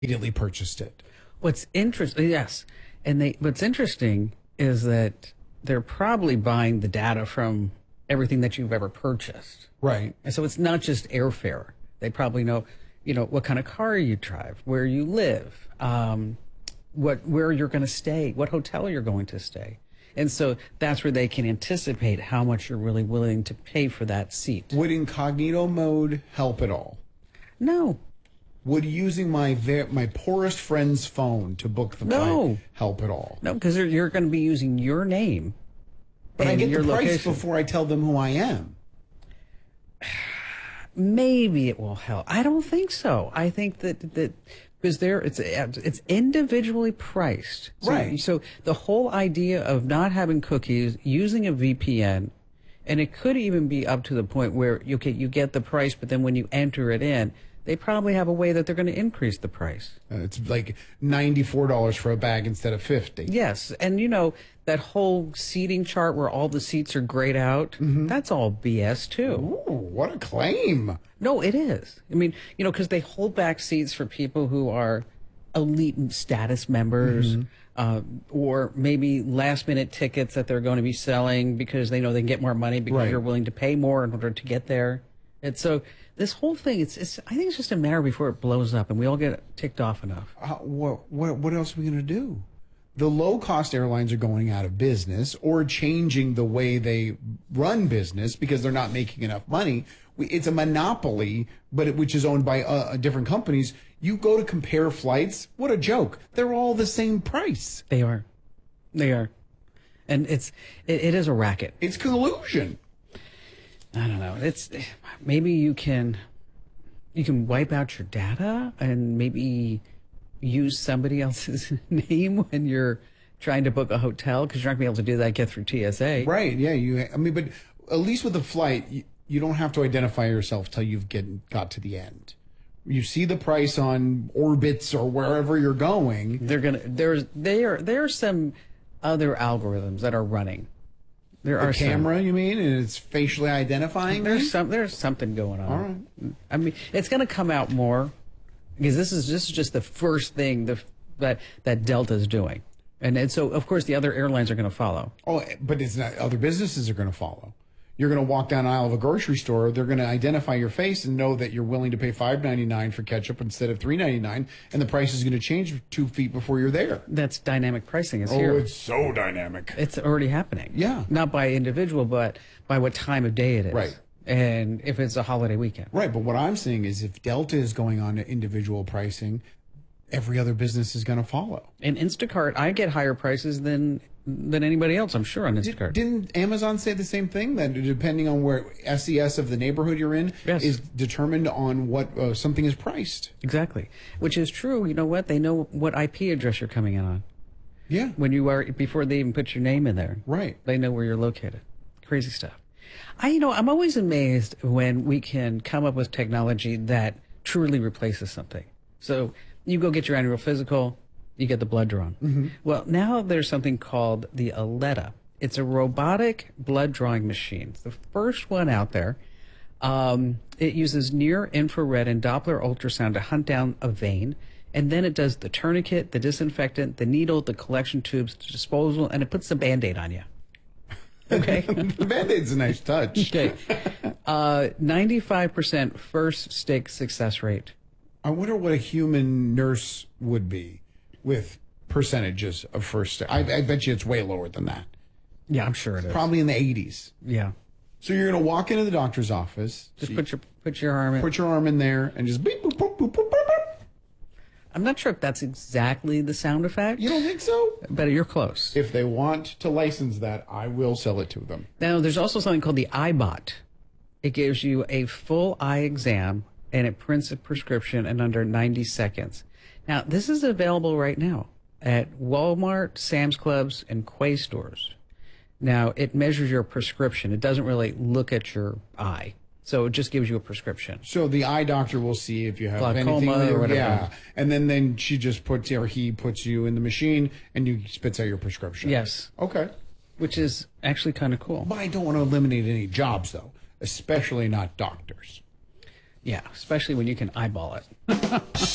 immediately purchased it. What's interesting, yes, what's interesting is that they're probably buying the data from everything that you've ever purchased, Right. and so it's not just airfare. They probably know, what kind of car you drive, where you live, where you're going to stay, what hotel you're going to stay, and so that's where they can anticipate how much you're really willing to pay for that seat. Would incognito mode help at all? No. Would using my poorest friend's phone to book the flight help at all? No, because you're going to be using your name. But I get your the price location before I tell them who I am. Maybe it will help. I don't think so. I think that because it's individually priced. So, Right. So the whole idea of not having cookies, using a VPN, and it could even be up to the point where you get the price, but then when you enter it in, they probably have a way that they're going to increase the price. It's like $94 for a bag instead of $50. Yes, and that whole seating chart where all the seats are grayed out, that's all BS too. Ooh, what a claim. No, it is. I mean, because they hold back seats for people who are elite status members, or maybe last minute tickets that they're going to be selling because they know they can get more money because you're willing to pay more in order to get there. And so this whole thing, I think it's just a matter before it blows up and we all get ticked off enough. What else are we going to do? The low-cost airlines are going out of business or changing the way they run business because they're not making enough money. It's a monopoly, which is owned by different companies. You go to compare flights. What a joke. They're all the same price. They are. And it is a racket. It's collusion. I don't know. Maybe you can wipe out your data and maybe use somebody else's name when you're trying to book a hotel because you're not going to be able to do that. Get through TSA, right? Yeah, but at least with a flight, you don't have to identify yourself till you've got to the end. You see the price on Orbitz or wherever you're going. There are some other algorithms that are running. There are camera, you mean, and it's facially identifying. There's something going on. All right. I mean, it's going to come out more because this is just the first thing that Delta's doing, and so of course the other airlines are going to follow. Oh, but it's not. Other businesses are going to follow. You're going to walk down the aisle of a grocery store. They're going to identify your face and know that you're willing to pay $5.99 for ketchup instead of $3.99, and the price is going to change 2 feet before you're there. That's dynamic pricing. Here. It's so dynamic. It's already happening. Yeah. Not by individual, but by what time of day it is. Right. And if it's a holiday weekend. Right. But what I'm saying is if Delta is going on to individual pricing, every other business is going to follow. And Instacart, I get higher prices than anybody else, I'm sure, on Instacart. Didn't Amazon say the same thing? That depending on where SES of the neighborhood you're in is determined on what something is priced. Exactly. Which is true. You know what? They know what IP address you're coming in on. Yeah. When you are, before they even put your name in there. Right. They know where you're located. Crazy stuff. I'm always amazed when we can come up with technology that truly replaces something. So you go get your annual physical, you get the blood drawn. Well, now there's something called the Aletta. It's a robotic blood drawing machine. It's the first one out there. It uses near infrared and Doppler ultrasound to hunt down a vein. And then it does the tourniquet, the disinfectant, the needle, the collection tubes, the disposal, and it puts the Band-Aid on you. Okay. The Band-Aid's a nice touch. Okay. 95% first stick success rate. I wonder what a human nurse would be with percentages of first stick. I bet you it's way lower than that. Yeah, I'm sure it is. Probably in the 80s. Yeah. So you're going to walk into the doctor's office. Just put your arm in. Put your arm in there and just beep, boop, boop, boop, boop, boop. I'm not sure if that's exactly the sound effect. You don't think so? But you're close. If they want to license that, I will sell it to them. Now, there's also something called the iBot. It gives you a full eye exam, and it prints a prescription in under 90 seconds. Now, this is available right now at Walmart, Sam's Clubs, and Quay stores. Now, it measures your prescription. It doesn't really look at your eye. So it just gives you a prescription. So the eye doctor will see if you have glaucoma anything or whatever. Yeah. And then she just puts, or he puts you in the machine and you spits out your prescription. Yes. Okay. Which is actually kind of cool. But I don't want to eliminate any jobs, though, especially not doctors. Yeah, especially when you can eyeball it.